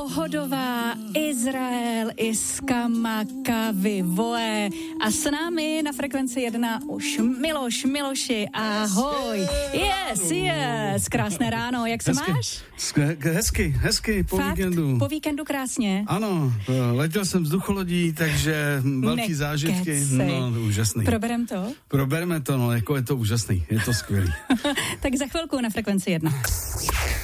pohodová, Izrael, Iskama, Kavy, Voe a s námi na frekvenci 1 už Miloši, ahoj. Yes, krásné ráno, jak se máš? Hezky, po víkendu. Po víkendu krásně? Ano, letěl jsem vzducholodí, takže velký zážitky, no úžasný. Probereme to, no, jako je to úžasný, je to skvělý. Tak za chvilku na frekvenci 1.